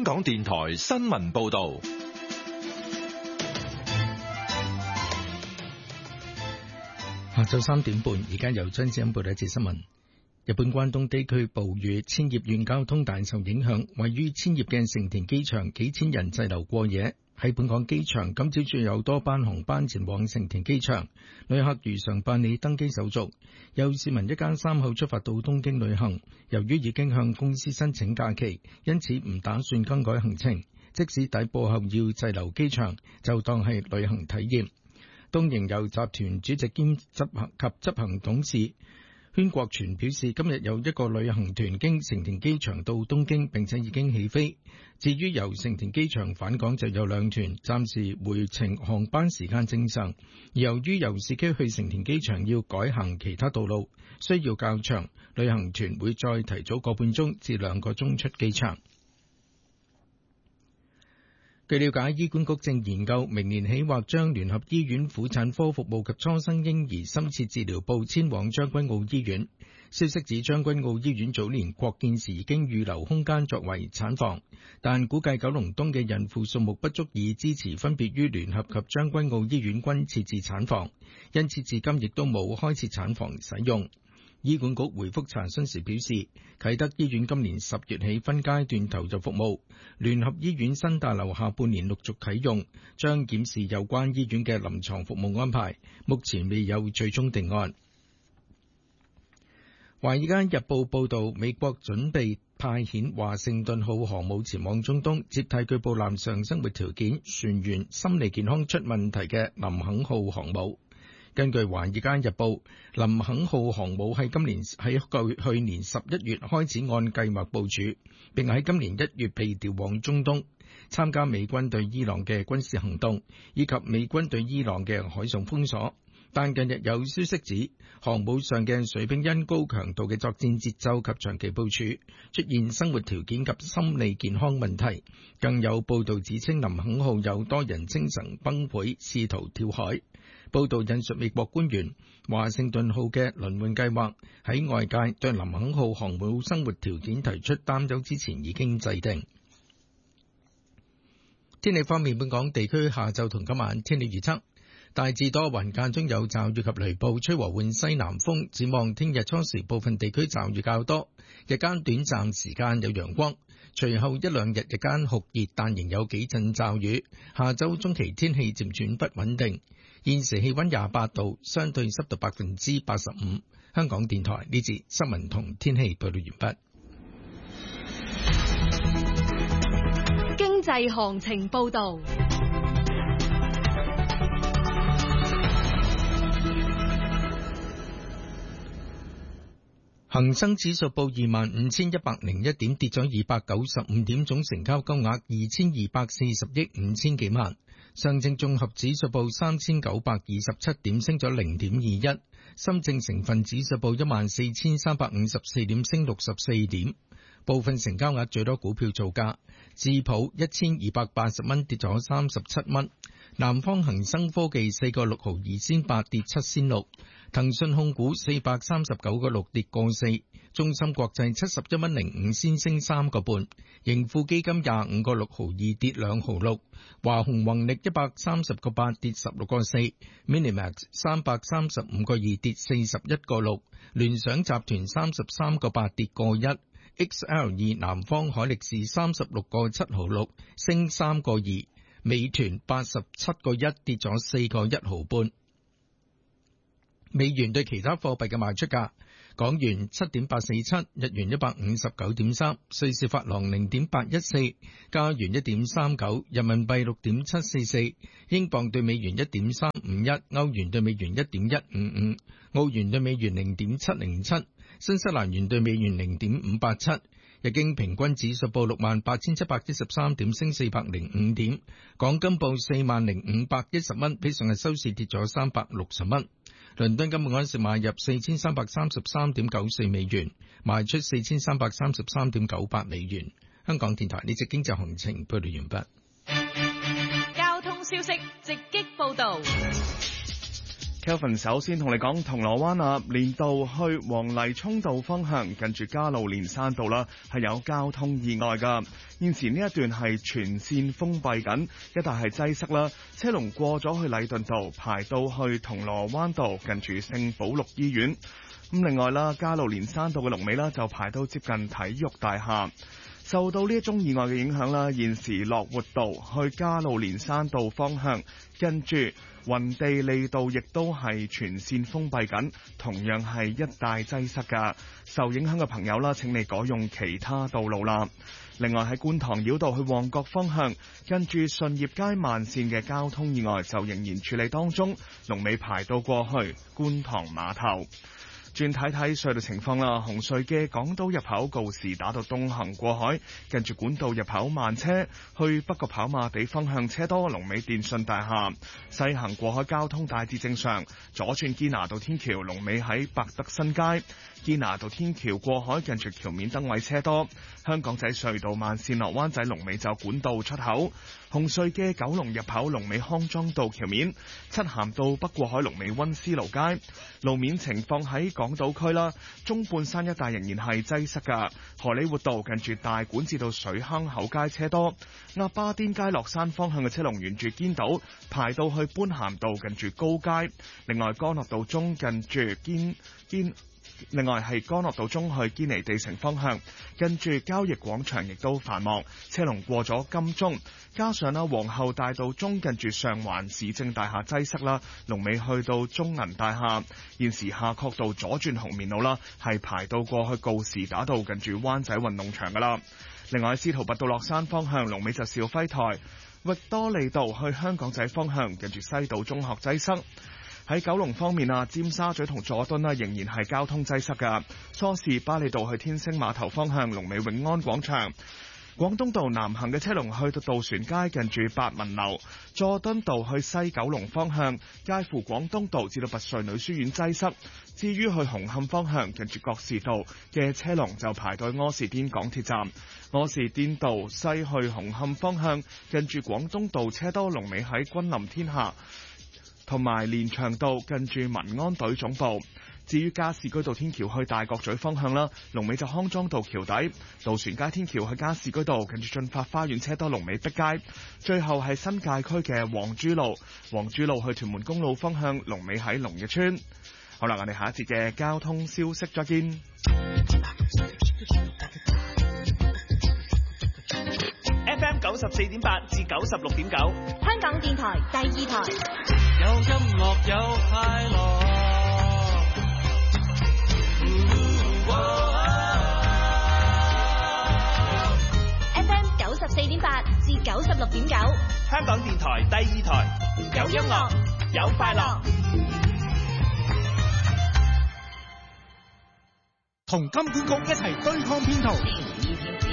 港電台新聞報道。 下晝3點半，而家由張子欣報道一節新聞。日本關東地區暴雨，千葉縣交通大受影響，位於千葉嘅成田機場幾千人滯留過夜。喺本港機場，今朝早有多班航班前往成田機場，旅客如常辦理登機手續。有市民一家3口出發到東京旅行，由於已經向公司申請假期，因此唔打算更改行程。即使抵埗後要滯留機場，就當係旅行體驗。東瀛遊集團主席兼執行董事禤國全表示，今日有一個旅行團經成田機場到東京，並且已經起飛。至於由成田機場返港就有2團，暫時回程航班時間正常。而由於由市區去成田機場要改行其他道路，需要較長，旅行團會再提早1個半鐘至2個鐘出機場。據了解，醫管局正研究明年起或將聯合醫院婦產科服務及初生嬰兒深切治療部遷往將軍澳醫院。消息指將軍澳醫院早年擴建時已經預留空間作為產房，但估計九龍東嘅孕婦數目不足以支持分別於聯合及將軍澳醫院均設置產房，因此至今亦都冇開設產房使用。醫管局回覆查詢時表示，啟德醫院今年10月起分階段投入服務，聯合醫院新大樓下半年陸續啟用，將檢視有關醫院嘅臨床服務安排，目前未有最終定案。華爾街日報報道，美國準備派遣華盛頓號航母前往中東，接替據報男上生活條件、船員心理健康出問題嘅林肯號航母。根據《華爾街日報》，林肯號航母喺去年11月開始按計劃部署，並喺今年1月被調往中東，參加美軍對伊朗嘅軍事行動，以及美軍對伊朗嘅海上封鎖。但近日有消息指，航母上嘅水兵因高強度嘅作戰節奏及長期部署，出現生活條件及心理健康問題。更有報道指稱林肯號有多人精神崩潰，試圖跳海。報道引述美國官員，華盛頓號嘅輪換計劃喺外界對林肯號航母生活條件提出擔憂之前已經制定。天氣方面，本港地區下晝同今晚天氣預測大致多雲，間中有驟雨及雷暴，吹和緩西南風。展望聽日初時部分地區驟雨較多，日間短暫時間有陽光，隨後1-2日日間酷熱，但仍有幾陣驟雨。下週中期天氣漸轉不穩定。現時氣溫28度，相對濕度85%。香港電台呢節新聞同天氣報道完畢。 經濟行情報道。 恒生指數報25,101點，跌咗295點，總成交金額2240億5千幾萬。上證綜合指數報3927點，升咗0.21。深證成分指數報14,354點，升64點。部分成交額最多股票造價，智普1280蚊，跌咗37蚊。南方恒生科技4個6毫2仙8，跌7仙6。騰訊控股439個6，跌個4。中芯國際71蚊05仙，升3個半。盈富基金25個6毫2，跌2毫6。華虹宏力130個8，跌16個4。Minimax 335個2，跌41個6。聯想集團33個8，跌個1。XL2 南方海力士36個7毫6，升3個2。美團87個1，跌咗4個1毫半。美元對其他貨幣嘅賣出價：港元7.847，日元159.3，瑞士法郎0.814，加元1.39，人民幣6.744，英鎊對美元1.351，歐元對美元1.155，澳元對美元0.707，新西蘭元對美元0.587。日經平均指數報68,713點，升405點。港金報40,510蚊，比上日收市跌咗360蚊。倫敦金每盎司買入4333.94美元，賣出4333.98美元。香港電台呢節經濟行情報道完畢。 交通消息直擊報道。 Kelvin 首先同你講銅鑼灣啊，連道去黃泥涌道方向，近住加路連山道啦，係有交通意外噶。現時呢一段係全線封閉緊，一帶係擠塞啦，車龍過咗去禮頓道，排到去銅鑼灣道，近住聖保祿醫院。咁另外啦，加路連山道嘅龍尾啦，就排到接近體育大廈。受到呢一宗意外嘅影響啦，現時樂活道去加路連山道方向，跟住雲地利道亦都係全線封閉緊，同樣係一帶擠塞㗎。受影響嘅朋友啦，請你改用其他道路啦。另外喺觀塘繞道去旺角方向，跟住順業街慢線嘅交通意外就仍然處理當中，龍尾排到過去觀塘碼頭。轉睇睇隧道情況啦，紅隧嘅港島入口告士打道東行過海，近住管道入口慢車，去北角跑馬地方向車多，龍尾電訊大廈。西行過海交通大致正常，左轉堅拿道天橋龍尾喺百德新街，堅拿道天橋過海近住橋面燈位車多。香港仔隧道慢線落灣仔龍尾就管道出口。紅隧嘅九龍入口龍尾康莊道橋面，漆咸道北過海龍尾溫思勞街。路面情況喺港島區啦，中半山一帶仍然係擠塞㗎。荷里活道近住大館至到水坑口街車多，鴨巴甸街落山方向嘅車龍沿住堅道排到去般咸道近住高街。另外干諾道中近住另外係干諾道中去堅尼地城方向，近住交易廣場亦都繁忙，車龍過咗金鐘，加上啦皇后大道中近住上環市政大廈擠塞啦，龍尾去到中銀大廈。現時夏慤道左轉紅棉路啦，係排到過去告士打道近住灣仔運動場噶啦。另外司徒拔道落山方向龍尾就兆輝台，域多利道去香港仔方向近住西島中學擠塞。喺九龍方面啊，尖沙咀同佐敦仍然係交通擠塞㗎。梳士巴利道去天星碼頭方向，龍尾永安廣場。廣東道南行嘅車龍去到渡船街近住八文樓。佐敦道去西九龍方向，介乎廣東道至到拔萃女書院擠塞。至於去紅磡方向，近住覺士道嘅車龍就排到柯士甸港鐵站。柯士甸道西去紅磡方向，近住廣東道車多，龍尾喺君臨天下。同埋連翔道近住民安隊總部。至於加士居道天橋去大角咀方向啦，龍尾就康莊道橋底。渡船街天橋去加士居道近住駿發花園車多，龍尾碧街。最後係新界區嘅黃珠路去屯門公路方向，龍尾喺龍日村。好啦，我哋下一節嘅交通消息再見。 FM 94.8至96.9， 香港電台第二台。 有音樂有快樂。 FM 94.8至96.9， 香港電台第二台，有音樂有快樂。 同金管局一齊對抗騙徒。